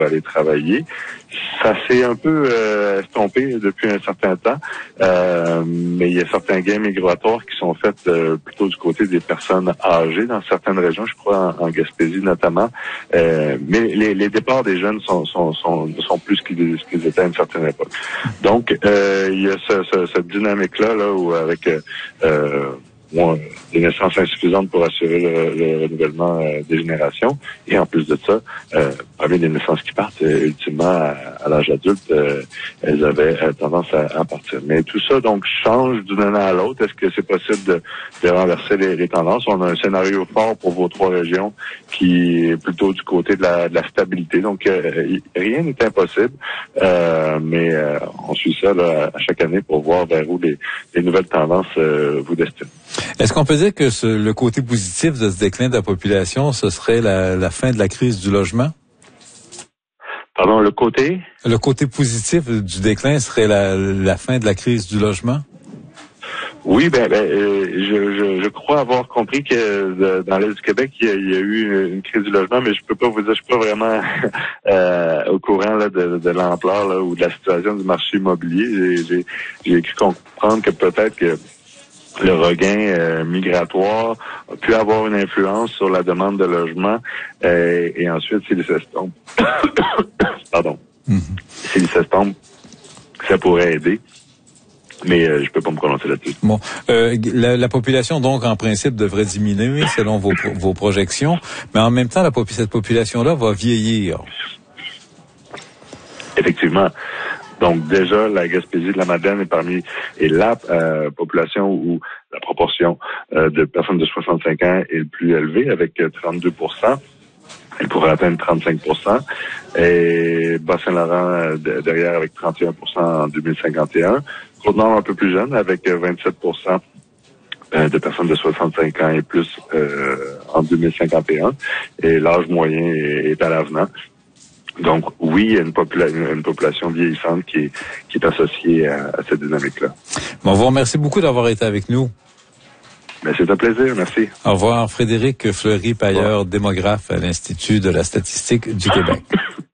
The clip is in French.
aller travailler. Ça s'est un peu estompé depuis un certain temps, mais il y a certains gains migratoires qui sont faits plutôt du côté des personnes âgées dans certaines régions, je crois en Gaspésie notamment. Mais les départs des jeunes sont plus qu'ils étaient à une certaine époque. Donc, il y a cette dynamique-là là, où avec des naissances insuffisantes pour assurer le renouvellement des générations. Et en plus de ça, parmi les naissances qui partent, ultimement, à l'âge adulte, elles avaient tendance à partir. Mais tout ça, donc, change d'une année à l'autre. Est-ce que c'est possible de renverser les tendances? On a un scénario fort pour vos trois régions qui est plutôt du côté de la stabilité. Donc, rien n'est impossible, mais on suit ça là, à chaque année pour voir vers où les nouvelles tendances vous destinent. Est-ce qu'on peut dire que le côté positif de ce déclin de la population, ce serait la fin de la crise du logement? Pardon, le côté? Le côté positif du déclin serait la fin de la crise du logement? Oui, je crois avoir compris que dans l'Est du Québec, il y a eu une crise du logement, mais je peux pas vous dire, je suis pas vraiment au courant là, de l'ampleur là, ou de la situation du marché immobilier. J'ai cru comprendre que peut-être que le regain migratoire a pu avoir une influence sur la demande de logement et ensuite, s'il s'estompe, pardon, s'il s'estompe, ça pourrait aider. Mais je peux pas me prononcer là-dessus. Bon, la population donc en principe devrait diminuer selon vos projections, mais en même temps cette population-là va vieillir. Effectivement. Donc déjà, la Gaspésie de la Madeleine est la population où la proportion de personnes de 65 ans est le plus élevée, avec 32%. Elle pourrait atteindre 35%. Et Bas-Saint-Laurent derrière avec 31% en 2051. Côte-Nord un peu plus jeune avec 27% de personnes de 65 ans et plus en 2051. Et l'âge moyen est à l'avenant. Donc oui, il y a une population vieillissante qui est associée à cette dynamique-là. Bon, vous remercie beaucoup d'avoir été avec nous. Ben, c'est un plaisir, merci. Au revoir, Frédéric Fleury-Pailleur, démographe à l'Institut de la statistique du Québec.